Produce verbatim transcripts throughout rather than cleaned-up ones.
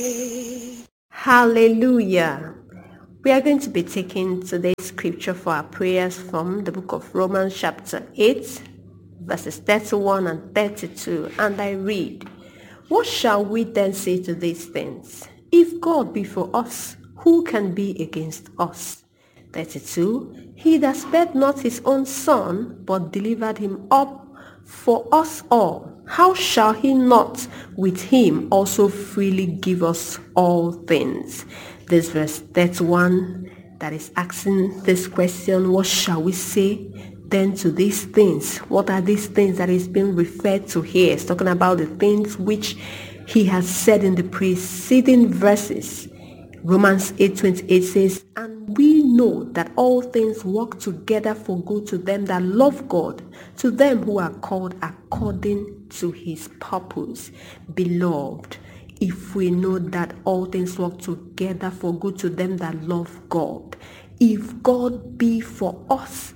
Hallelujah. We are going to be taking today's scripture for our prayers from the book of Romans chapter eight, verses thirty-one and thirty-two, and I read, "What shall we then say to these things? If God be for us, who can be against us?" thirty-two, "He that spared not his own son, but delivered him up for us all, how shall he not with him also freely give us all things?" This verse thirty-one that is asking this question, what shall we say then to these things? What are these things that is being referred to here? It's talking about the things which he has said in the preceding verses. Romans eight twenty-eight says, "And we know that all things work together for good to them that love God, to them who are called according to his purpose." Beloved, if we know that all things work together for good to them that love God, if God be for us,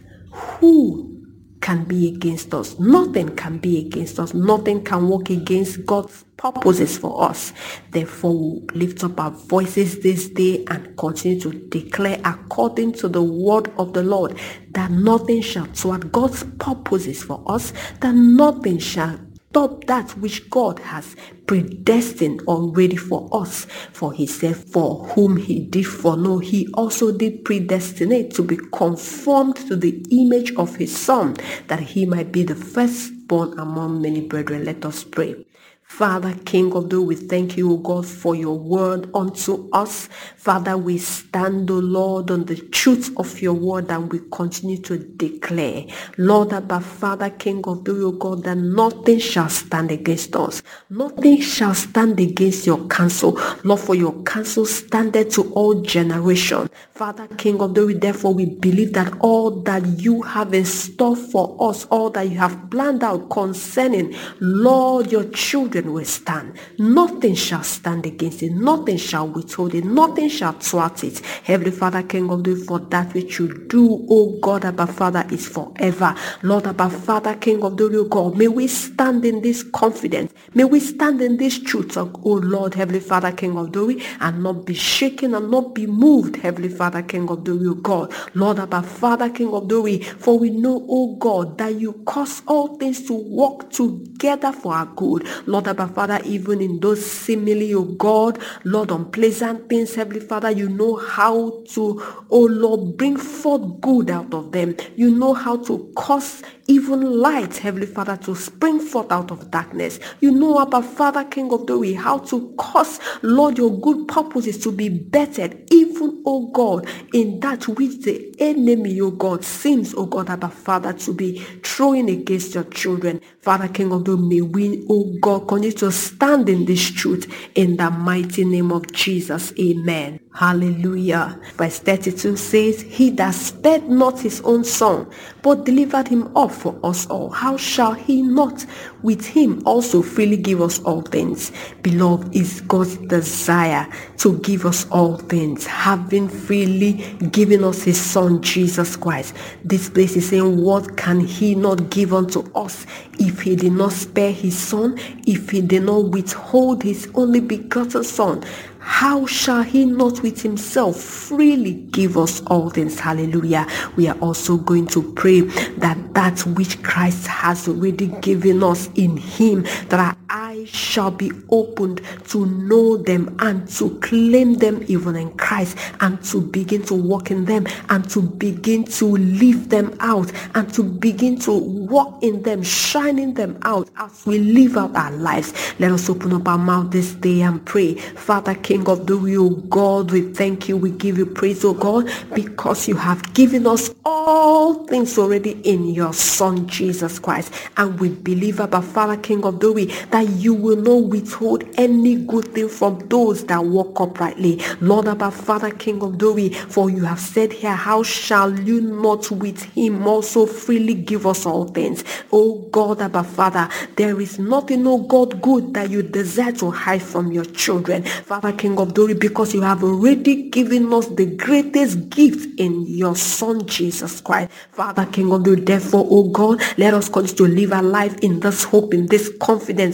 who can be against us? Nothing can be against us. Nothing can work against God's purposes for us. Therefore, we'll lift up our voices this day and continue to declare according to the word of the Lord that nothing shall thwart God's purposes for us, that nothing shall stop that which God has predestined already for us. For he said, for whom he did foreknow, he also did predestinate to be conformed to the image of his Son, that he might be the firstborn among many brethren. Let us pray. Father, King of the, we thank you, O God, for your word unto us. Father, we stand, O Lord, on the truth of your word, and we continue to declare, Lord, Abba, Father, King of the, O God, that nothing shall stand against us. Nothing shall stand against your counsel. Lord, for your counsel standeth to all generation. Father, King of the, therefore we believe that all that you have in store for us, all that you have planned out concerning, Lord, your children will stand. Nothing shall stand against it. Nothing shall withhold it. Nothing shall thwart it. Heavenly Father, King of the, for that which you do, O God, Abba Father, is forever. Lord, Abba Father, King of the, O God, may we stand in this confidence. May we stand in this truth, O Lord, Heavenly Father, King of the, and not be shaken and not be moved, Heavenly Father, King of the, O God. Lord, Abba Father, King of the, for we know, O God, that you cause all things to work together for our good. Lord, Abba Father, even in those seemingly, oh God, Lord, unpleasant things, Heavenly Father, you know how to, oh Lord, bring forth good out of them. You know how to cause even light, Heavenly Father, to spring forth out of darkness. You know, Abba Father, King of glory, how to cause, Lord, your good purposes to be bettered, even, oh God, in that which the enemy, oh God, seems, oh God, Abba Father, to be throwing against your children. Father, King of glory, may we, oh God, continue to stand in this truth in the mighty name of Jesus. Amen. Hallelujah. Verse thirty-two says, "He that spared not his own son, but delivered him up for us all, how shall he not with him also freely give us all things?" Beloved, is God's desire to give us all things, having freely given us his son Jesus Christ. This place is saying, what can he not give unto us if he did not spare his son, if he did not withhold his only begotten son? How shall he not with himself freely give us all things? Hallelujah. We are also going to pray that that which Christ has already given us in him, that our eyes shall be opened to know them and to claim them even in Christ, and to begin to walk in them, and to begin to live them out, and to begin to walk in them, shining them out as we live out our lives. Let us open up our mouth this day and pray. Father, King of the real God, we thank you, we give you praise, oh God, because you have given us all things already in your Son Jesus Christ, and we believe, about Father, King of the way, that you will not withhold any good thing from those that walk uprightly. Lord, about Father, King of the way, for you have said here, how shall you not with him also freely give us all things? Oh God, about Father, there is nothing, oh God, good that you desire to hide from your children, Father, King of glory, because you have already given us the greatest gift in your Son Jesus Christ. Father, King of glory, therefore, oh God, let us continue to live our life in this hope, in this confidence, oh God,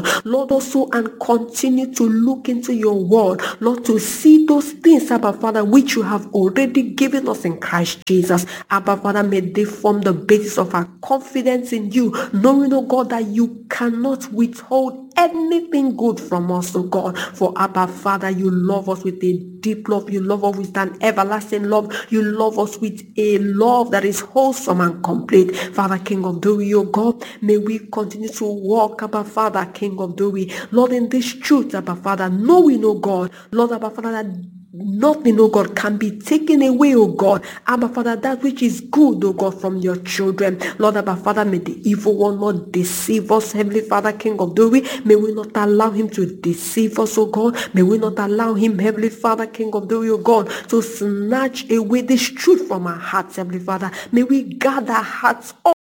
Lord, also and continue to look into your word, Lord, to see those things, Abba Father, which you have already given us in Christ Jesus. Abba Father, may they form the basis of our confidence in you, knowing, oh God, that you cannot withhold anything good from us, oh God. For Abba Father, you love us with a deep love. You love us with an everlasting love. You love us with a love that is wholesome and complete. Father, King of glory, oh God, may we continue to walk, Abba Father, King of glory, Lord, in this truth, Abba Father, knowing, oh God, Lord, Abba Father, that nothing, oh God, can be taken away, oh God. Abba Father, that which is good, oh God, from your children. Lord, Abba Father, may the evil one not deceive us, Heavenly Father, King of glory. May we not allow him to deceive us, oh God. May we not allow him, Heavenly Father, King of glory, oh God, to snatch away this truth from our hearts, Heavenly Father. May we guard our hearts